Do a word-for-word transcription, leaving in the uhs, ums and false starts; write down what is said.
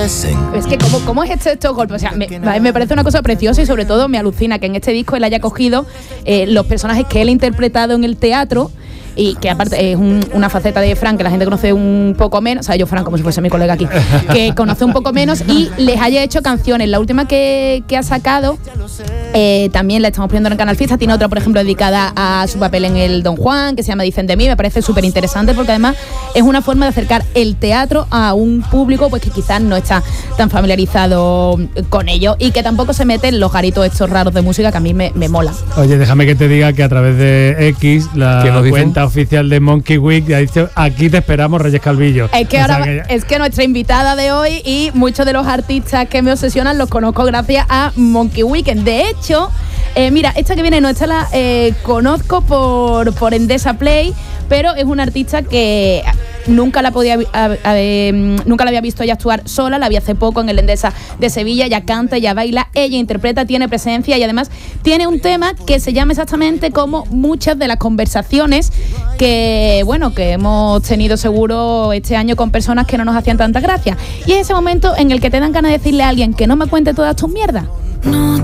Es que cómo, cómo es este, estos golpes, o sea, me, me parece una cosa preciosa y sobre todo me alucina que en este disco él haya cogido eh, los personajes que él ha interpretado en el teatro. Y que aparte es un, una faceta de Fran que la gente conoce un poco menos, o sea, yo Fran como si fuese mi colega aquí, que conoce un poco menos y les haya hecho canciones. La última que, que ha sacado, eh, también la estamos poniendo en el Canal Fiesta, tiene otra, por ejemplo, dedicada a su papel en el Don Juan, que se llama Dicen de mí, me parece súper interesante porque además es una forma de acercar el teatro a un público pues que quizás no está tan familiarizado con ello y que tampoco se mete en los garitos estos raros de música que a mí me, me mola. Oye, déjame que te diga que a través de X, la cuenta oficial de Monkey Week ha dicho: aquí te esperamos, Reyes Calvillo. Es que, o ahora, que es que nuestra invitada de hoy y muchos de los artistas que me obsesionan los conozco gracias a Monkey Weekend. De hecho, eh, mira, esta que viene no, esta la eh, conozco por, por Endesa Play, pero es una artista que nunca la podía a, a, a, nunca la había visto ella actuar sola, la vi hace poco en el Endesa de Sevilla. Ella canta, ella baila, ella interpreta, tiene presencia y además tiene un tema que se llama exactamente como muchas de las conversaciones que, bueno, que hemos tenido seguro este año con personas que no nos hacían tanta gracia. Y es ese momento en el que te dan ganas de decirle a alguien que no me cuente todas tus mierdas. No